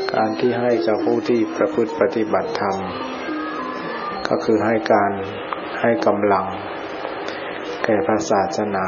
การที่ให้กับผู้ที่ประพฤติปฏิบัติธรรมก็คือให้กำลังแก่พระศาสนา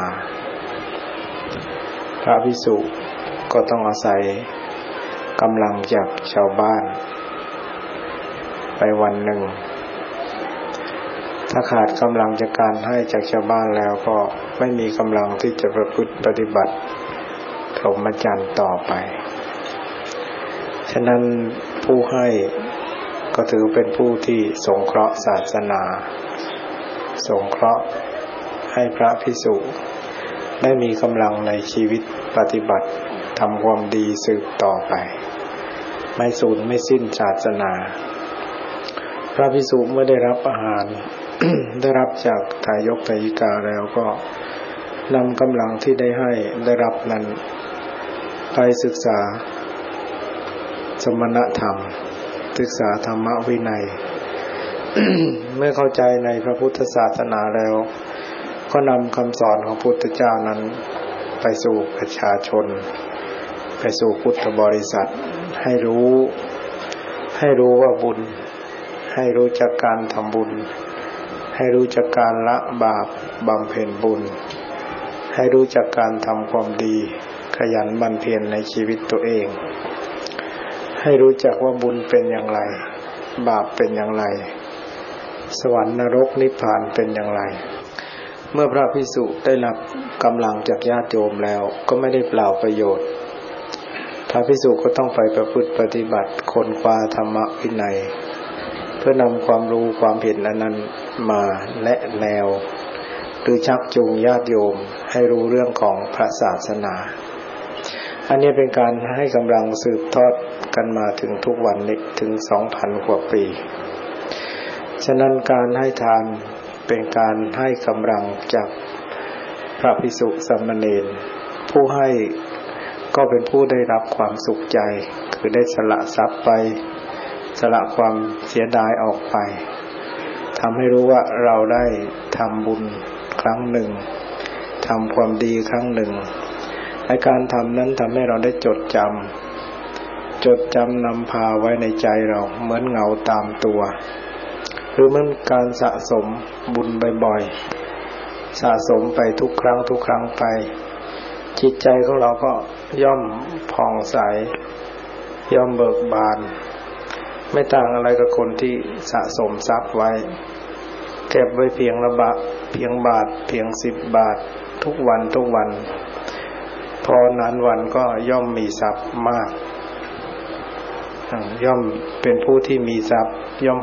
พระภิกษุก็ต้องอาศัยกำลังจากชาวบ้านไปวันหนึ่งถ้าขาดกำลังจากการให้จากชาวบ้านแล้วก็ไม่มีกำลังที่จะประพฤติปฏิบัติพรหมจรรย์ต่อไปฉะนั้นผู้ให้ก็ถือเป็นผู้ที่สงเคราะห์ศาสนาสงเคราะห์ให้พระภิกษุได้มีกำลังในชีวิตปฏิบัติทำความดีสืบต่อไปไม่สูญไม่สิ้นศาสนาพระภิกษุเมื่อได้รับอาหาร ได้รับจากทายกทายิกาแล้วก็นำกำลังที่ได้รับนั้นไปศึกษาสมณธรรมศึกษาธรรมวินัย เมื่อเข้าใจในพระพุทธศาสนาแล้วก็นำคำสอนของพุทธเจ้านั้นไปสู่ประชาชนไปสู่พุทธบริษัทให้รู้ว่าบุญให้รู้จักการทำบุญให้รู้จักการละบาปบำเพ็ญบุญให้รู้จักการทำความดีขยันหมั่นเพียรในชีวิตตัวเองให้รู้จักว่าบุญเป็นอย่างไรบาปเป็นอย่างไรสวรรค์นรกนิพพานเป็นอย่างไรเมื่อพระภิกษุได้รับกำลังจากญาติโยมแล้วก็ไม่ได้เปล่าประโยชน์พระภิกษุก็ต้องไปประพฤติปฏิบัติค้นคว้าธรรมวินัยเพื่อนำความรู้ความเห็นนั้นมาแนะแนวหรือชักจูงญาติโยมให้รู้เรื่องของพระศาสนาอันนี้เป็นการให้กำลังสืบทอดกันมาถึงทุกวันนี้ถึง 2,000 กว่าปีฉะนั้นการให้ทานเป็นการให้กำลังจากพระภิกษุสามเณรผู้ให้ก็เป็นผู้ได้รับความสุขใจคือได้สละทรัพย์ไปสละความเสียดายออกไปทำให้รู้ว่าเราได้ทำบุญครั้งหนึ่งทำความดีครั้งหนึ่งในการทำนั้นทำให้เราได้จดจำนำพาไว้ในใจเราเหมือนเงาตามตัวหรือเหมือนการสะสมบุญบ่อยๆสะสมไปทุกครั้งไปจิตใจของเราก็ย่อมผ่องใสย่อมเบิกบานไม่ต่างอะไรกับคนที่สะสมทรัพย์ไว้เก็บไว้เพียงบาทเพียง10 บาททุกวันพอนานวันก็ย่อมมีทรัพย์มากย่อมเป็นผู้ที่มีทรัพย์ย่อม